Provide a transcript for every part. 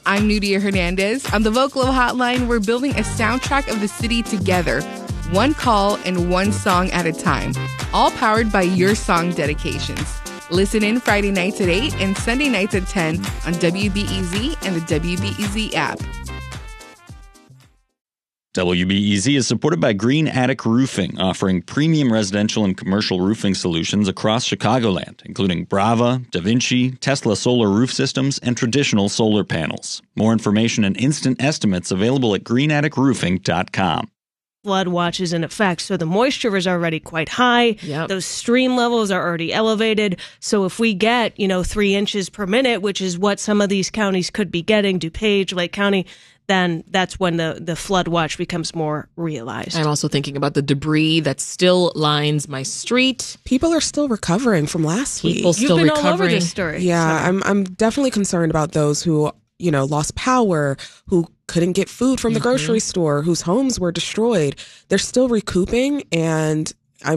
I'm Nudia Hernandez. On the Vocalo Hotline, we're building a soundtrack of the city together, one call and one song at a time, all powered by your song dedications. Listen in Friday nights at 8 and Sunday nights at 10 on WBEZ and the WBEZ app. WBEZ is supported by Green Attic Roofing, offering premium residential and commercial roofing solutions across Chicagoland, including Brava, DaVinci, Tesla solar roof systems, and traditional solar panels. More information and instant estimates available at greenatticroofing.com. Flood watch is in effect, so the moisture is already quite high. Yep. Those stream levels are already elevated. So if we get, 3 inches per minute, which is what some of these counties could be getting, DuPage, Lake County, then that's when the flood watch becomes more realized. I'm also thinking about the debris that still lines my street. People are still recovering from last week. You've been all over this story. Yeah, I'm definitely concerned about those who, lost power, who couldn't get food from the grocery store, whose homes were destroyed. They're still recouping, and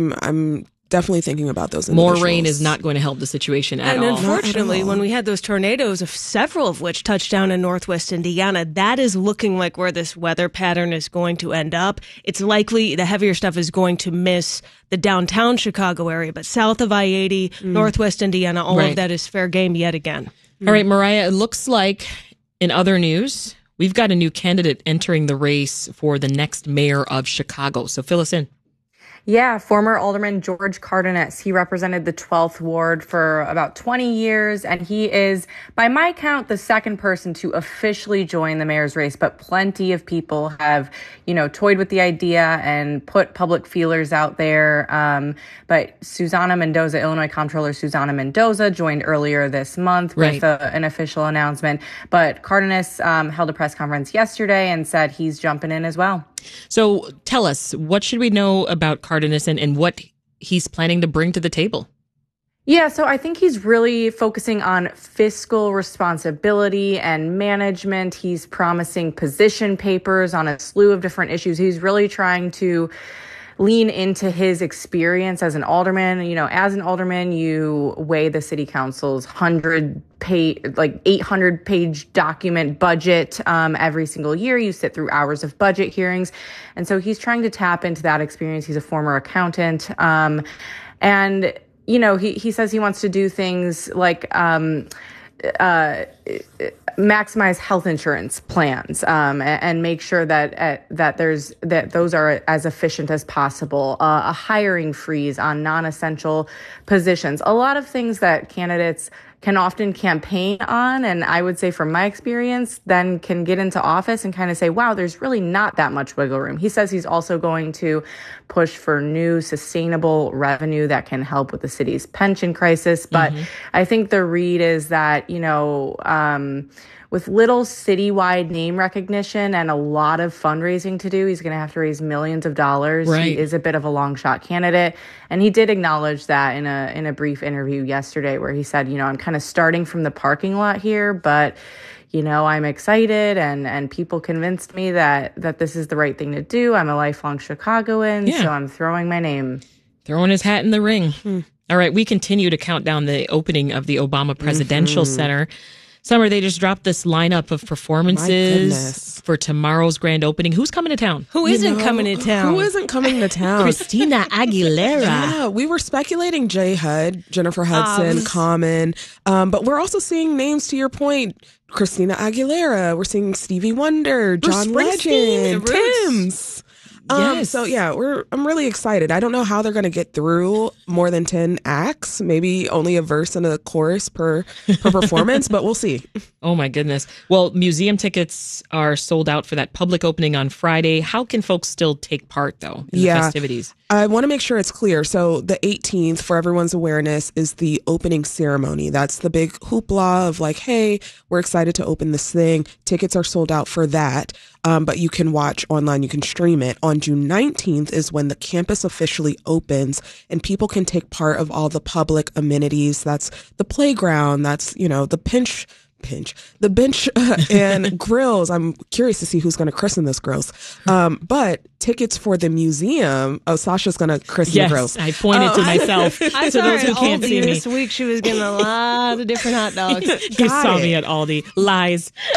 I'm definitely thinking about those individuals. More rain is not going to help the situation at all. And unfortunately, when we had those tornadoes, several of which touched down in northwest Indiana, that is looking like where this weather pattern is going to end up. It's likely the heavier stuff is going to miss the downtown Chicago area, but south of I-80, northwest Indiana, all of that is fair game yet again. All right, Mariah, it looks like in other news, we've got a new candidate entering the race for the next mayor of Chicago. So fill us in. Yeah, former Alderman George Cardenas. He represented the 12th Ward for about 20 years, and he is, by my count, the second person to officially join the mayor's race. But plenty of people have, toyed with the idea and put public feelers out there. But Susana Mendoza, Illinois Comptroller Susana Mendoza, joined earlier this month with an official announcement. But Cardenas held a press conference yesterday and said he's jumping in as well. So tell us, what should we know about Cardenas and what he's planning to bring to the table? Yeah, so I think he's really focusing on fiscal responsibility and management. He's promising position papers on a slew of different issues. He's really trying to lean into his experience as an alderman. As an alderman, you weigh the city council's 800-page document budget every single year. You sit through hours of budget hearings. And so he's trying to tap into that experience. He's a former accountant. And he says he wants to do things like maximize health insurance plans and make sure that those are as efficient as possible. A hiring freeze on non-essential positions. A lot of things that candidates can often campaign on, and I would say from my experience, then can get into office and kind of say, wow, there's really not that much wiggle room. He says he's also going to push for new sustainable revenue that can help with the city's pension crisis. But I think the read is that, with little citywide name recognition and a lot of fundraising to do, he's going to have to raise millions of dollars. Right. He is a bit of a long shot candidate. And he did acknowledge that in a brief interview yesterday where he said, I'm kind of starting from the parking lot here, but I'm excited and people convinced me that this is the right thing to do. I'm a lifelong Chicagoan, so I'm throwing my name. Throwing his hat in the ring. All right, we continue to count down the opening of the Obama Presidential Center. Summer, they just dropped this lineup of performances for tomorrow's grand opening. Who's coming to town? Who isn't coming to town? Who isn't coming to town? Christina Aguilera. Yeah, we were speculating J. Hud, Jennifer Hudson, Common. But we're also seeing names, to your point, Christina Aguilera. We're seeing Stevie Wonder, John Legend, Tim's. Yes. So yeah, I'm really excited. I don't know how they're going to get through more than 10 acts, maybe only a verse and a chorus per performance, but we'll see. Oh my goodness. Well, museum tickets are sold out for that public opening on Friday. How can folks still take part though in the festivities? I want to make sure it's clear. So the 18th, for everyone's awareness, is the opening ceremony. That's the big hoopla of like, hey, we're excited to open this thing. Tickets are sold out for that. But you can watch online. You can stream it. On June 19th is when the campus officially opens and people can take part of all the public amenities. That's the playground. That's, the bench and grills. I'm curious to see who's going to christen those grills. But tickets for the museum. Oh, Sasha's going to christen the grills. I pointed to myself. I to saw those her who at can't see Aldi me. this week. She was getting a lot of different hot dogs. You saw me at Aldi. Lies.